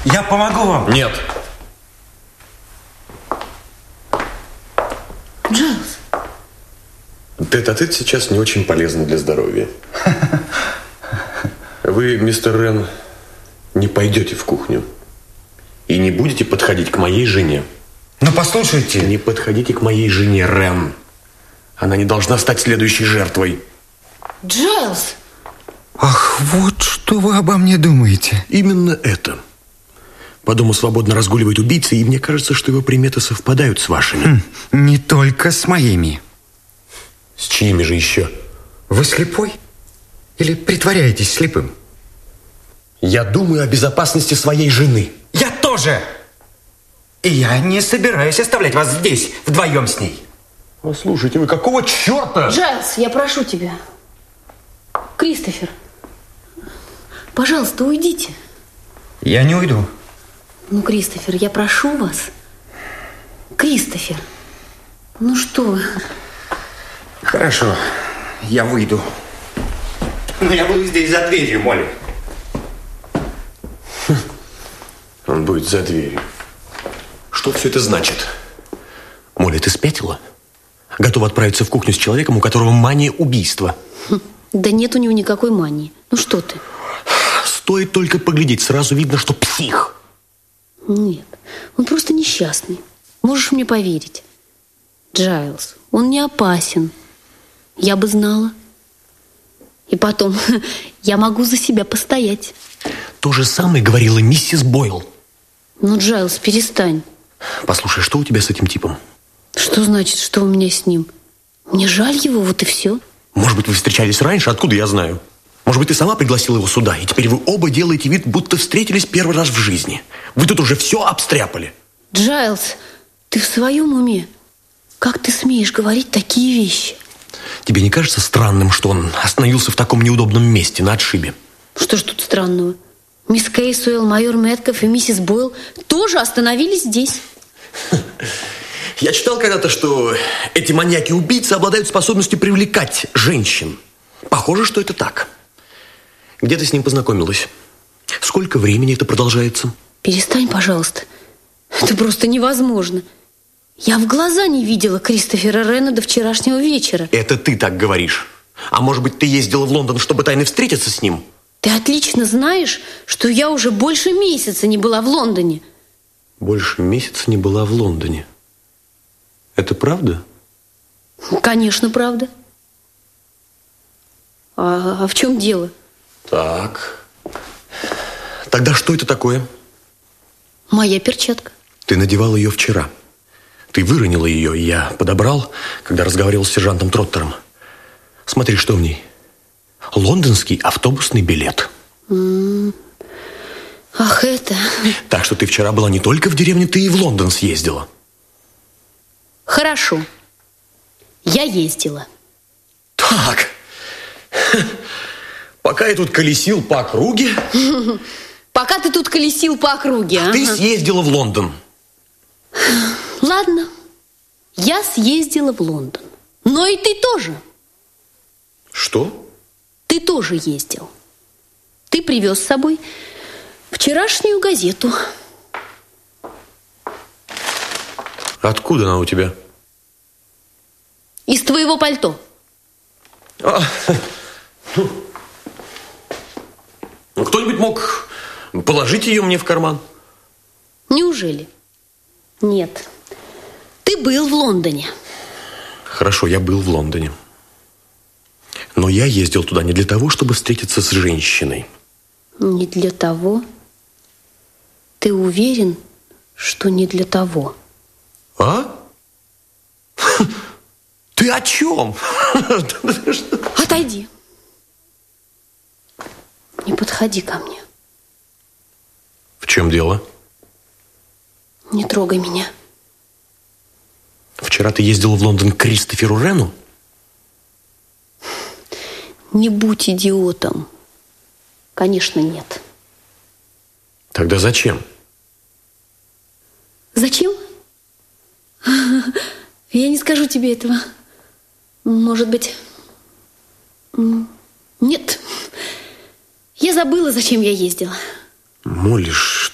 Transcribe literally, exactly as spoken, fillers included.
Я помогу вам. Нет. Джайлз. Тет-а-тет сейчас не очень полезно для здоровья. Вы, мистер Рен, не пойдете в кухню и не будете подходить к моей жене. Ну, послушайте. Не подходите к моей жене, Рен. Она не должна стать следующей жертвой. Джайлз! Ах, вот что вы обо мне думаете. Именно это. По дому свободно разгуливает убийца, и мне кажется, что его приметы совпадают с вашими. Хм, не только с моими. С чьими же еще? Вы слепой? Или притворяетесь слепым? Я думаю о безопасности своей жены. Я тоже! И я не собираюсь оставлять вас здесь, вдвоем с ней. Послушайте, вы какого черта? Джайлз, я прошу тебя. Кристофер, пожалуйста, уйдите. Я не уйду. Ну, Кристофер, я прошу вас. Кристофер, ну что вы? Хорошо, я выйду. Но я буду здесь за дверью, Молли. Он будет за дверью. Что все это значит? Молли, ты спятила? Готова отправиться в кухню с человеком, у которого мания убийства? Да нет у него никакой мании. Ну что ты? Стоит только поглядеть, сразу видно, что псих. Нет, он просто несчастный. Можешь мне поверить. Джайлз, он не опасен. Я бы знала. И потом, я могу за себя постоять. То же самое говорила миссис Бойл. Ну, Джайлз, перестань. Послушай, что у тебя с этим типом? Что значит, что у меня с ним? Мне жаль его, вот и все. Может быть, вы встречались раньше, откуда я знаю? Может быть, ты сама пригласила его сюда, и теперь вы оба делаете вид, будто встретились первый раз в жизни. Вы тут уже все обстряпали. Джайлз, ты в своем уме? Как ты смеешь говорить такие вещи? Тебе не кажется странным, что он остановился в таком неудобном месте, на отшибе? Что ж тут странного? Мисс Кейсуэлл, майор Мэтков и миссис Бойл тоже остановились здесь. Я читал когда-то, что эти маньяки-убийцы обладают способностью привлекать женщин. Похоже, что это так. Где ты с ним познакомилась? Сколько времени это продолжается? Перестань, пожалуйста. Это просто невозможно. Я в глаза не видела Кристофера Рена до вчерашнего вечера. Это ты так говоришь. А может быть, ты ездила в Лондон, чтобы тайно встретиться с ним? Ты отлично знаешь, что я уже больше месяца не была в Лондоне. Больше месяца не была в Лондоне. Это правда? Конечно, правда. А, а в чем дело? Так. Тогда что это такое? Моя перчатка. Ты надевал ее вчера. Ты выронила ее, и я подобрал, когда разговаривал с сержантом Троттером. Смотри, что в ней. Лондонский автобусный билет. М-м. Ах, это... Так что ты вчера была не только в деревне, ты и в Лондон съездила. Хорошо. Я ездила. Так. Пока я тут колесил по округе... Пока ты тут колесил по округе, а? Ты съездила в Лондон. Ладно. Я съездила в Лондон. Но и ты тоже. Что? Ты тоже ездил. Ты привез с собой вчерашнюю газету. Откуда она у тебя? Из твоего пальто. А, ну, кто-нибудь мог положить ее мне в карман? Неужели? Нет. Ты был в Лондоне. Хорошо, я был в Лондоне. Но я ездил туда не для того, чтобы встретиться с женщиной. Не для того? Ты уверен, что не для того? А? Ты о чем? Отойди. Не подходи ко мне. В чем дело? Не трогай меня. Вчера ты ездила в Лондон к Кристоферу Рену? Не будь идиотом. Конечно, нет. Тогда зачем? Зачем? Я не скажу тебе этого. Может быть... Нет. Я забыла, зачем я ездила. Молишь,